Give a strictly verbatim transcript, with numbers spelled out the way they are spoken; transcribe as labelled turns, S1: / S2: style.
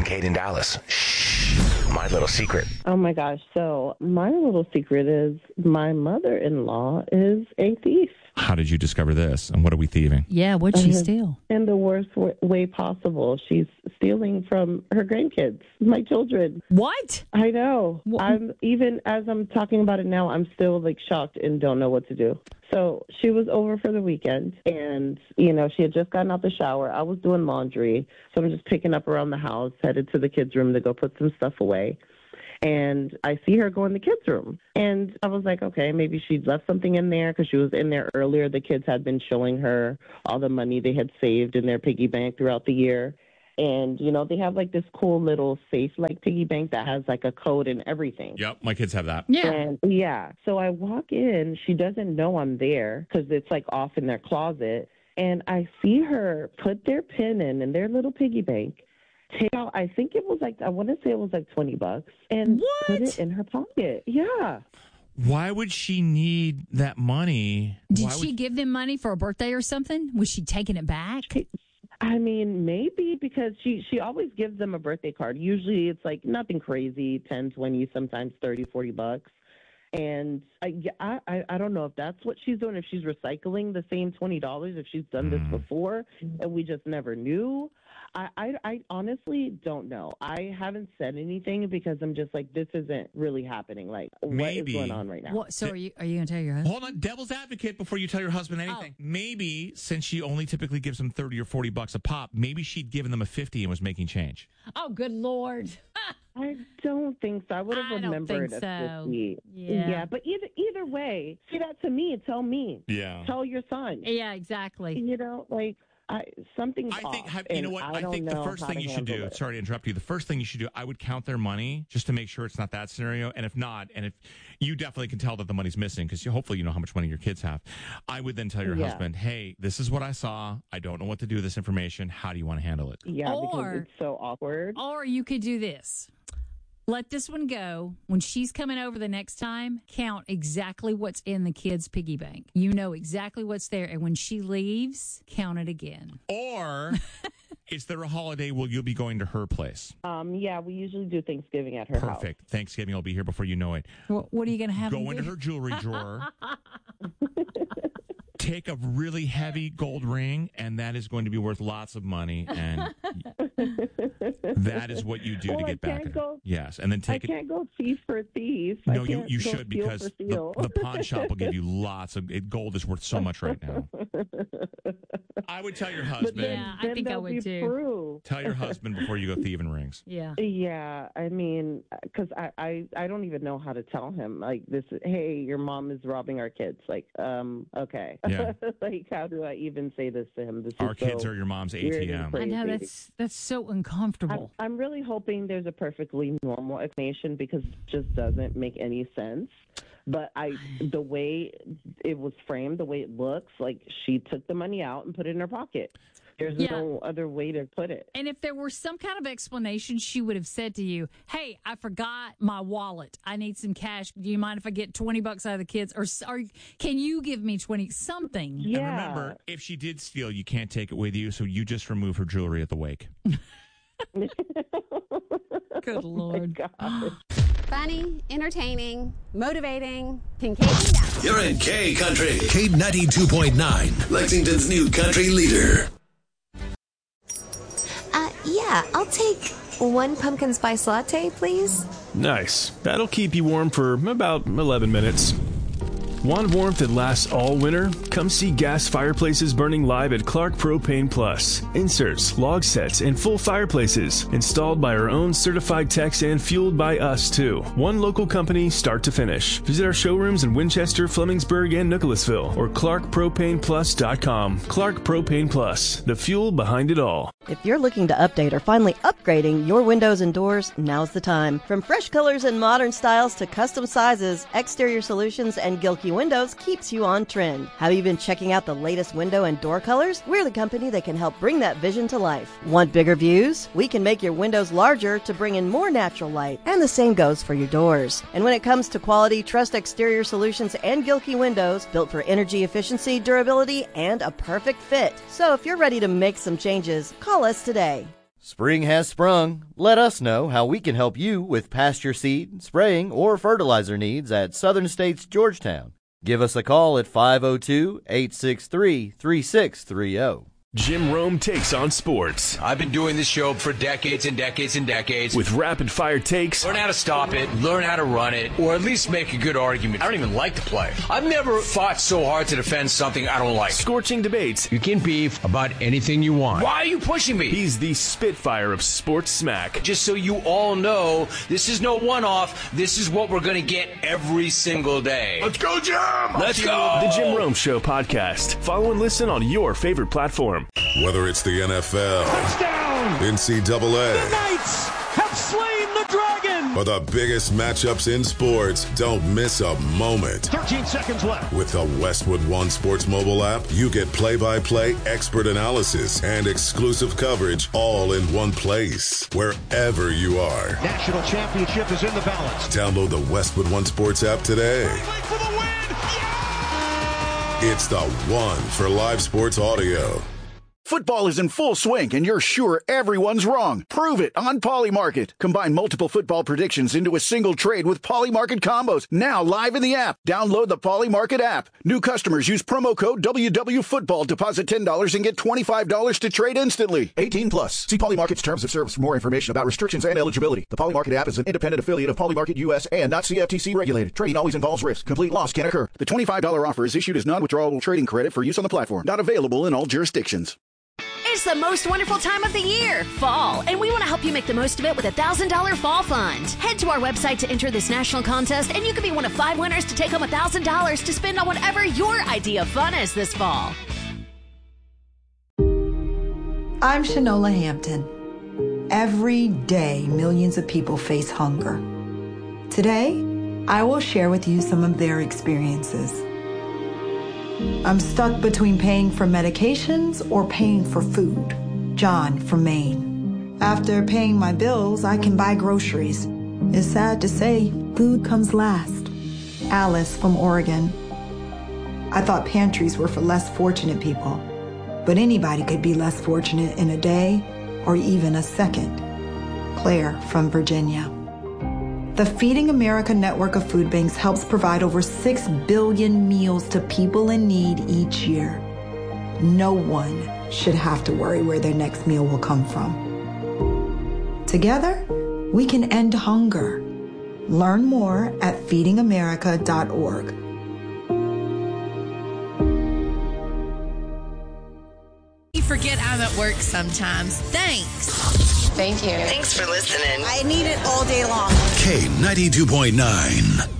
S1: Kate in Dallas. Shh. My little secret.
S2: Oh, my gosh. So my little secret is my mother-in-law is a thief.
S3: How did you discover this? And what are we thieving?
S4: Yeah, what'd she steal?
S2: In the worst w- way possible. She's stealing from her grandkids, my children.
S4: What?
S2: I know.
S4: What?
S2: I'm even as I'm talking about it now, I'm still like shocked and don't know what to do. So she was over for the weekend and, you know, she had just gotten out the shower. I was doing laundry. So I'm just picking up around the house, headed to the kids' room to go put some stuff away. And I see her go in the kids' room. And I was like, okay, maybe she left something in there because she was in there earlier. The kids had been showing her all the money they had saved in their piggy bank throughout the year. And, you know, they have like this cool little safe like piggy bank that has like a code and everything.
S3: Yep, my kids have that.
S4: Yeah.
S2: And yeah. So I walk in. She doesn't know I'm there because it's like off in their closet. And I see her put their pin in in their little piggy bank. Take out, I think it was like, I want to say it was like twenty bucks and
S4: What?
S2: put it in her pocket. Yeah.
S3: Why would she need that money?
S4: Did
S3: Why
S4: she
S3: would...
S4: give them money for a birthday or something? Was she taking it back?
S2: I mean, maybe because she, she always gives them a birthday card. Usually it's like nothing crazy, ten, twenty, sometimes thirty, forty bucks. And I, I, I don't know if that's what she's doing, if she's recycling the same twenty dollars, if she's done this before and we just never knew. I, I, I honestly don't know. I haven't said anything because I'm just like, this isn't really happening. Like,
S3: Maybe.
S2: what is going on right now?
S4: What, so are you are you going to tell your husband?
S3: Hold on, devil's advocate before you tell your husband anything.
S4: Oh.
S3: Maybe since she only typically gives them thirty or forty bucks a pop, maybe she'd given them a fifty and was making change.
S4: Oh, good Lord.
S2: I don't think so. I would have
S4: I don't
S2: remembered
S4: think
S2: a
S4: so.
S2: fifty.
S4: Yeah.
S2: Yeah, but either either way, say that to me. Tell me.
S3: Yeah.
S2: Tell your son.
S4: Yeah, exactly.
S2: You know, like I something's
S3: I think
S2: off,
S3: have, you know
S2: and
S3: what?
S2: I,
S3: I
S2: don't
S3: think the
S2: know
S3: first
S2: how
S3: thing
S2: to
S3: you should
S2: handle
S3: do.
S2: it.
S3: Sorry to interrupt you. The first thing you should do, I would count their money just to make sure it's not that scenario. And if not, and if you definitely can tell that the money's missing because you, hopefully you know how much money your kids have, I would then tell your
S2: Yeah.
S3: husband, "Hey, this is what I saw. I don't know what to do with this information. How do you want to handle it?"
S2: Yeah,
S4: Or-
S2: because it's so awkward.
S4: Or you could do this. Let this one go. When she's coming over the next time, count exactly what's in the kids' piggy bank. You know exactly what's there. And when she leaves, count it again.
S3: Or is there a holiday where you'll be going to her place?
S2: Um, yeah, we usually do Thanksgiving at her house.
S3: Perfect. Thanksgiving will be here before you know it.
S4: What, what are you going to have?
S3: Go
S4: them
S3: into
S4: do?
S3: her jewelry drawer. Take a really heavy gold ring, and that is going to be worth lots of money. And that is what you do
S2: Well,
S3: to
S2: I
S3: get back
S2: can't
S3: at
S2: go-
S3: her. Yes, and then
S2: I
S3: take it.
S2: can't go thief for thief. I
S3: No, you,
S2: can't
S3: you
S2: go
S3: should
S2: steal
S3: because
S2: for
S3: the,
S2: steal.
S3: the pawn shop will give you lots of it, gold is worth so much right now. I would tell your
S2: But
S3: husband.
S2: then,
S4: Yeah, I
S2: then
S4: think I
S2: there'll
S4: would
S2: be
S4: too.
S2: proof.
S3: Tell your husband before you go thieving rings.
S4: Yeah.
S2: Yeah, I mean, because I, I, I don't even know how to tell him, like, this, hey, your mom is robbing our kids. Like, um, okay.
S3: Yeah.
S2: Like, how do I even say this to him? This
S3: Our
S2: is
S3: kids
S2: so
S3: are your mom's
S2: weird and
S3: A T M.
S4: I know
S2: crazy.
S4: that's that's so
S2: I'm,
S4: uncomfortable.
S2: I'm really hoping there's a perfectly normal explanation because it just doesn't make any sense. But I, the way it was framed, the way it looks, like she took the money out and put it in her pocket. There's
S4: Yeah.
S2: no other way to put it.
S4: And if there were some kind of explanation, she would have said to you, "Hey, I forgot my wallet. I need some cash. Do you mind if I get twenty bucks out of the kids? Or, or can you give me twenty something?"
S2: Yeah.
S3: And remember, if she did steal, you can't take it with you, so you just remove her jewelry at the wake.
S4: Good Lord.
S2: God.
S5: Funny, entertaining, motivating. Kincaid and Dallas.
S6: You're in K Country. K ninety-two point nine. Lexington's new country leader.
S7: Uh, yeah, I'll take one pumpkin spice latte, please.
S8: Nice. That'll keep you warm for about eleven minutes. Want warmth that lasts all winter? Come see gas fireplaces burning live at Clark Propane Plus. Inserts, log sets, and full fireplaces. Installed by our own certified techs and fueled by us, too. One local company, start to finish. Visit our showrooms in Winchester, Flemingsburg, and Nicholasville, or clark propane plus dot com. Clark Propane Plus, the fuel behind it all.
S9: If you're looking to update or finally upgrading your windows and doors, now's the time. From fresh colors and modern styles to custom sizes, Exterior Solutions and Gilkey Windows keeps you on trend. Have you been checking out the latest window and door colors? We're the company that can help bring that vision to life. Want bigger views? We can make your windows larger to bring in more natural light. And the same goes for your doors. And when it comes to quality, trust Exterior Solutions and Gilkey Windows, built for energy efficiency, durability, and a perfect fit. So if you're ready to make some changes, call us today.
S10: Spring has sprung. Let us know how we can help you with pasture seed, spraying, or fertilizer needs at Southern States Georgetown. Give us a call at five oh two, eight six three, three six three oh.
S8: Jim Rome takes on sports.
S11: I've been doing this show for decades and decades and decades.
S8: With rapid-fire takes.
S11: Learn how to stop it, learn how to run it, or at least make a good argument. I don't even like to play. I've never fought so hard to defend something I don't like.
S8: Scorching debates.
S11: You can beef about anything you want. Why are you pushing me?
S8: He's the Spitfire of sports smack.
S11: Just so you all know, this is no one-off. This is what we're going to get every single day.
S6: Let's go, Jim!
S11: Let's go!
S8: The Jim Rome Show podcast. Follow and listen on your favorite platform.
S12: Whether it's the N F L,
S13: touchdown,
S12: N C double A,
S13: the Knights have slain the dragon,
S12: or the biggest matchups in sports, don't miss a moment.
S13: thirteen seconds left.
S12: With the Westwood One Sports mobile app, you get play-by-play expert analysis and exclusive coverage all in one place, wherever you are.
S13: National championship is in the balance.
S12: Download the Westwood One Sports app today.
S13: For the win. Yeah!
S12: It's the one for live sports audio.
S14: Football is in full swing, and you're sure everyone's wrong. Prove it on Polymarket. Combine multiple football predictions into a single trade with Polymarket combos. Now live in the app. Download the Polymarket app. New customers use promo code W W Football. Deposit ten dollars and get twenty-five dollars to trade instantly. eighteen plus. See Polymarket's terms of service for more information about restrictions and eligibility. The Polymarket app is an independent affiliate of Polymarket U S and not C F T C regulated. Trading always involves risk. Complete loss can occur. The twenty-five dollars offer is issued as non-withdrawable trading credit for use on the platform. Not available in all jurisdictions.
S15: It's the most wonderful time of the year, fall, and we want to help you make the most of it with a one thousand dollars fall fund. Head to our website to enter this national contest, and you could be one of five winners to take home one thousand dollars to spend on whatever your idea of fun is this fall.
S16: I'm Shanola Hampton. Every day, millions of people face hunger. Today, I will share with you some of their experiences. I'm stuck between paying for medications or paying for food. John from Maine. After paying my bills, I can buy groceries. It's sad to say, food comes last. Alice from Oregon. I thought pantries were for less fortunate people, but anybody could be less fortunate in a day or even a second. Claire from Virginia. The Feeding America network of food banks helps provide over six billion meals to people in need each year. No one should have to worry where their next meal will come from. Together, we can end hunger. Learn more at feeding america dot org.
S17: You forget I'm at work sometimes. Thanks.
S18: Thank you.
S19: Thanks for listening.
S18: I need it all day long.
S6: K ninety-two point nine.